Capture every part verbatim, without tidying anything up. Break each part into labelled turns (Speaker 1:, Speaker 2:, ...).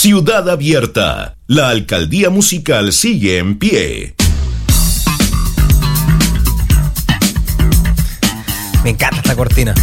Speaker 1: Ciudad Abierta. La alcaldía musical sigue en pie.
Speaker 2: Me encanta esta cortina.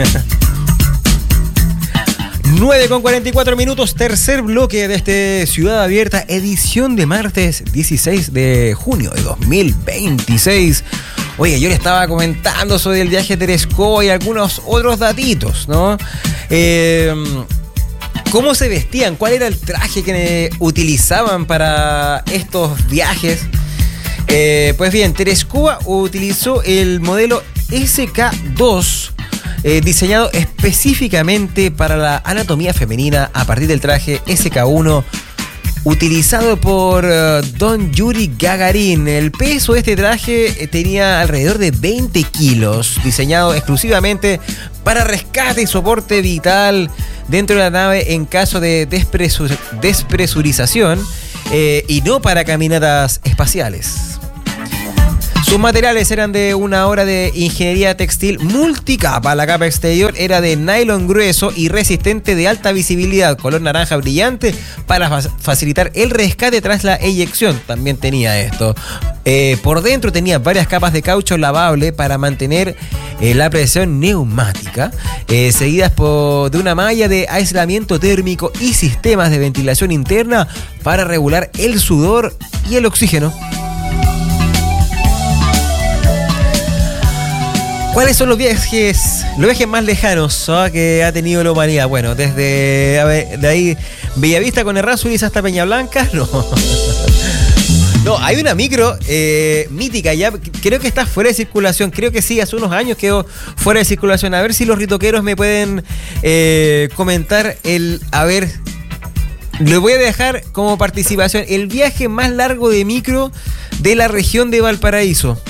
Speaker 2: nueve con cuarenta y cuatro minutos, tercer bloque de este Ciudad Abierta, edición de martes dieciséis de junio de dos mil veintiséis. Oye, yo le estaba comentando sobre el viaje a Terezcoa y algunos otros datitos, ¿no? Eh, ¿Cómo se vestían? ¿Cuál era el traje que utilizaban para estos viajes? Eh, pues bien, Terezcoa utilizó el modelo S K dos, eh, diseñado específicamente para la anatomía femenina a partir del traje S K uno, utilizado por uh, Don Yuri Gagarin. El peso de este traje tenía alrededor de veinte kilos, diseñado exclusivamente para rescate y soporte vital dentro de la nave en caso de despresur- despresurización eh, y no para caminatas espaciales. Sus materiales eran de una obra de ingeniería textil multicapa. La capa exterior era de nylon grueso y resistente de alta visibilidad, color naranja brillante, para fa- facilitar el rescate tras la eyección. También tenía esto. Eh, por dentro tenía varias capas de caucho lavable para mantener eh, la presión neumática, eh, seguidas por, de una malla de aislamiento térmico y sistemas de ventilación interna para regular el sudor y el oxígeno. ¿Cuáles son los viajes, los viajes más lejanos ¿no? que ha tenido la humanidad? Bueno, desde a ver, de ahí Bellavista con Errázuriz hasta Peña Blanca, no. No, hay una micro eh, mítica ya, creo que está fuera de circulación, creo que sí, hace unos años quedó fuera de circulación. A ver si los ritoqueros me pueden eh, comentar el, a ver, lo voy a dejar como participación, el viaje más largo de micro de la región de Valparaíso.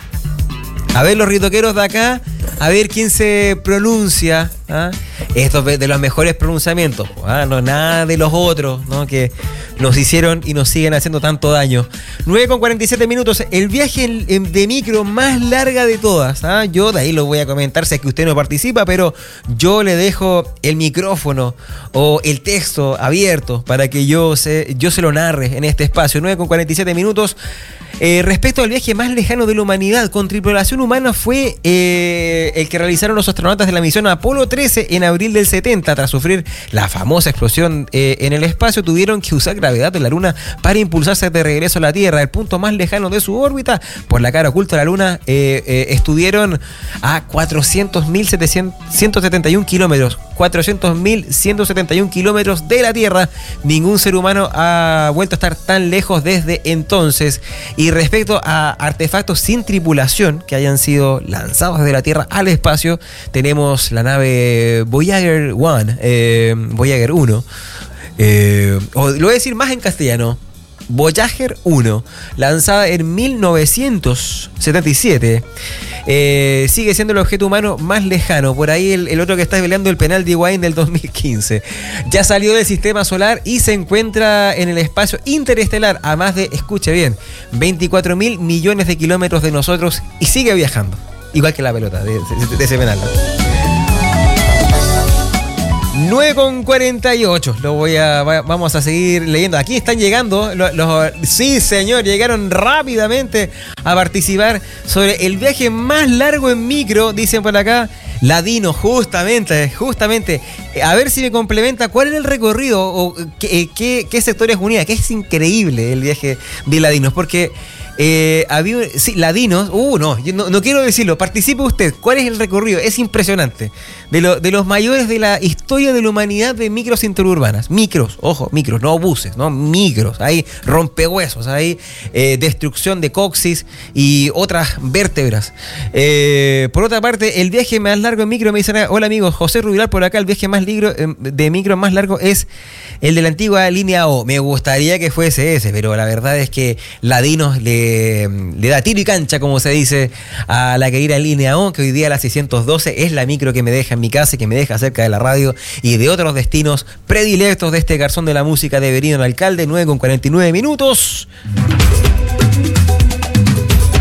Speaker 2: A ver los ritoqueros de acá, a ver quién se pronuncia. ¿Ah? Estos de los mejores pronunciamientos. ¿Ah? No, nada de los otros, ¿no? Que nos hicieron y nos siguen haciendo tanto daño. nueve con cuarenta y siete minutos. El viaje de micro más larga de todas. ¿Ah? Yo de ahí lo voy a comentar si es que usted no participa, pero yo le dejo el micrófono o el texto abierto para que yo se, yo se lo narre en este espacio. nueve con cuarenta y siete minutos. Eh, respecto al viaje más lejano de la humanidad con tripulación humana fue eh, el que realizaron los astronautas de la misión Apolo trece en abril del setenta. Tras sufrir la famosa explosión eh, en el espacio, tuvieron que usar gravedad de la Luna para impulsarse de regreso a la Tierra. El punto más lejano de su órbita, por la cara oculta de la Luna, eh, eh, estuvieron a cuatrocientos mil ciento setenta y uno kilómetros. cuatrocientos mil ciento setenta y uno kilómetros de la Tierra. Ningún ser humano ha vuelto a estar tan lejos desde entonces. Y respecto a artefactos sin tripulación que hayan sido lanzados desde la Tierra al espacio, tenemos la nave Voyager uno, eh, Voyager uno, eh, o lo voy a decir más en castellano, Voyager uno, lanzada en mil novecientos setenta y siete. Eh, sigue siendo el objeto humano más lejano. Por ahí el, el otro que está peleando el penal de Higuaín del dos mil quince. Ya salió del sistema solar y se encuentra en el espacio interestelar a más de, escuche bien, veinticuatro mil millones de kilómetros de nosotros y sigue viajando. Igual que la pelota de, de, de ese penal. nueve con cuarenta y ocho. Lo voy a, vamos a seguir leyendo. Aquí están llegando los, los, sí, señor, llegaron rápidamente a participar sobre el viaje más largo en micro, dicen por acá. Ladino, justamente, justamente. A ver si me complementa cuál es el recorrido o qué, qué, qué sectores unía, que es increíble el viaje de Ladinos, porque Eh, había, sí, Ladinos, uh, no, yo no, no quiero decirlo, participe usted, ¿cuál es el recorrido? Es impresionante, de, lo, de los mayores de la historia de la humanidad de micros interurbanas, micros, ojo, micros, no buses, no, micros, hay rompehuesos, hay eh, destrucción de coxis y otras vértebras. Eh, por otra parte, el viaje más largo en micro, me dicen, hola amigos, José Rubilar por acá, el viaje más ligro, de micro más largo es el de la antigua línea O. Me gustaría que fuese ese, pero la verdad es que Ladinos le le da tiro y cancha, como se dice, a la querida línea O, que hoy día la seiscientos doce es la micro que me deja en mi casa y que me deja cerca de la radio y de otros destinos predilectos de este garzón de la música de Benigno Alcalde. Nueve con cuarenta y nueve minutos.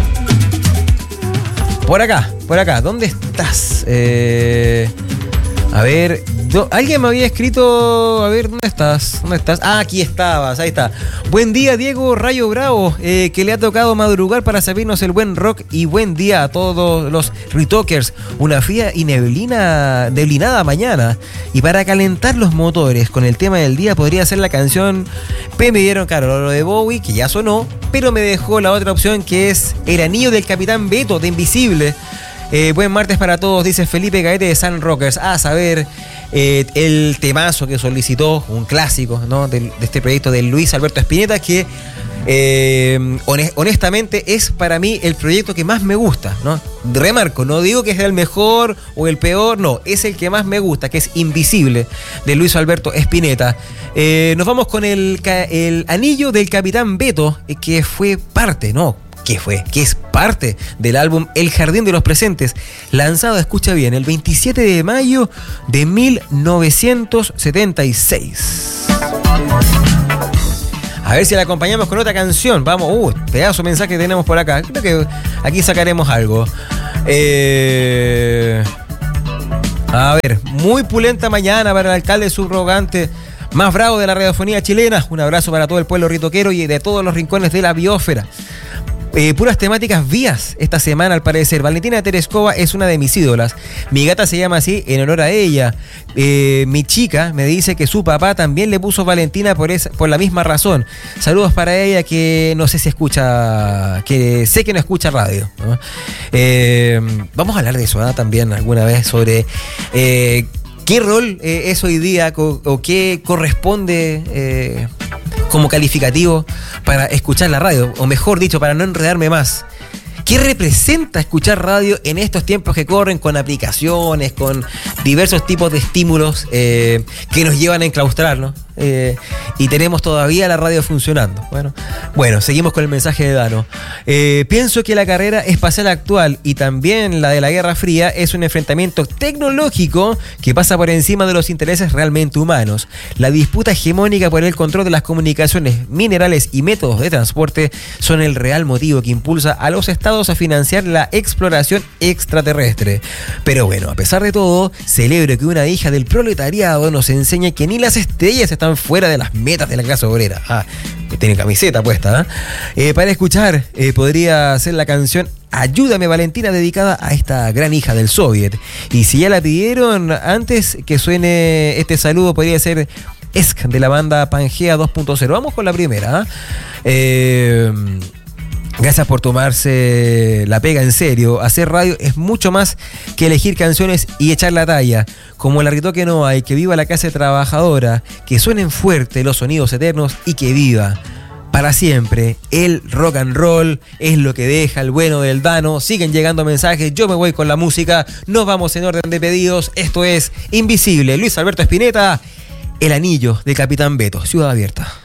Speaker 2: Por acá, por acá, ¿dónde estás? Eh... A ver, yo, alguien me había escrito. A ver, ¿dónde estás? ¿Dónde estás? Ah, aquí estabas, ahí está. Buen día, Diego Rayo Bravo, eh, que le ha tocado madrugar para servirnos el buen rock. Y buen día a todos los Retokers. Una fría y neblina, neblinada mañana. Y para calentar los motores con el tema del día, podría ser la canción P. Me dieron, claro, lo de Bowie, que ya sonó, pero me dejó la otra opción, que es El anillo del Capitán Beto, de Invisible. Eh, buen martes para todos, dice Felipe Gaete de Sun Rockers. A saber, eh, el temazo que solicitó, un clásico, ¿no?, de, de este proyecto de Luis Alberto Spinetta, que eh, honestamente es para mí el proyecto que más me gusta, ¿no? Remarco, no digo que es el mejor o el peor, no, es el que más me gusta, que es Invisible, de Luis Alberto Spinetta. Eh, nos vamos con el, el anillo del Capitán Beto, eh, que fue parte, ¿no? ¿Qué fue? Que es parte del álbum El Jardín de los Presentes, lanzado, escucha bien, el veintisiete de mayo de mil novecientos setenta y seis. A ver si la acompañamos con otra canción. Vamos, uh, pedazo de mensaje que tenemos por acá. Creo que aquí sacaremos algo. Eh... A ver, muy pulenta mañana para el alcalde subrogante más bravo de la radiofonía chilena. Un abrazo para todo el pueblo ritoquero y de todos los rincones de la biosfera. Eh, puras temáticas vías esta semana, al parecer. Valentina Tereskova es una de mis ídolas. Mi gata se llama así en honor a ella. Eh, mi chica me dice que su papá también le puso Valentina por, esa, por la misma razón. Saludos para ella, que no sé si escucha, que sé que no escucha radio, ¿no? Eh, vamos a hablar de eso, ¿eh? También alguna vez sobre eh, qué rol eh, es hoy día o, o qué corresponde eh, como calificativo para escuchar la radio, o mejor dicho, para no enredarme más. ¿Qué representa escuchar radio en estos tiempos que corren, con aplicaciones, con diversos tipos de estímulos eh, que nos llevan a enclaustrar, ¿no? Eh, y tenemos todavía la radio funcionando. Bueno, bueno, seguimos con el mensaje de Dano. Eh, pienso que la carrera espacial actual y también la de la Guerra Fría es un enfrentamiento tecnológico que pasa por encima de los intereses realmente humanos. La disputa hegemónica por el control de las comunicaciones, minerales y métodos de transporte son el real motivo que impulsa a los estados a financiar la exploración extraterrestre. Pero bueno, a pesar de todo, celebro que una hija del proletariado nos enseñe que ni las estrellas están fuera de las metas de la clase obrera. Ah, tiene camiseta puesta, ¿eh? Eh, para escuchar, eh, podría ser la canción Ayúdame Valentina, dedicada a esta gran hija del Soviet. Y si ya la pidieron, antes que suene este saludo, podría ser Esk, de la banda Pangea dos punto cero. Vamos con la primera, ¿eh? Eh... Gracias por tomarse la pega en serio. Hacer radio es mucho más que elegir canciones y echar la talla. Como el Ritoque no hay, que viva la clase trabajadora, que suenen fuerte los sonidos eternos y que viva para siempre el rock and roll. Es lo que deja el bueno del Dano. Siguen llegando mensajes, yo me voy con la música. Nos vamos en orden de pedidos. Esto es Invisible, Luis Alberto Spinetta, El anillo de Capitán Beto, Ciudad Abierta.